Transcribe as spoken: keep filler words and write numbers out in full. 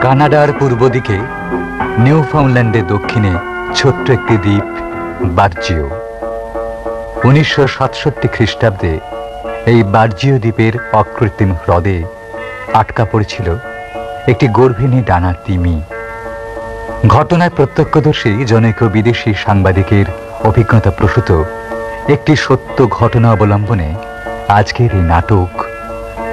কানাডার পূর্ব দিকে নিউফাউন্ডল্যান্ডের দক্ষিণে ছোট্ট একটি দ্বীপ বার্জিও। উনিশশো সাতষট্টি খ্রিস্টাব্দে এই বার্জিও দ্বীপের অকৃত্রিম হ্রদে আটকা পড়েছিল একটি গর্ভিণী ডানার তিমি। ঘটনার প্রত্যক্ষদর্শী জনৈক বিদেশি সাংবাদিকের অভিজ্ঞতা প্রসূত একটি সত্য ঘটনা অবলম্বনে আজকের এই নাটক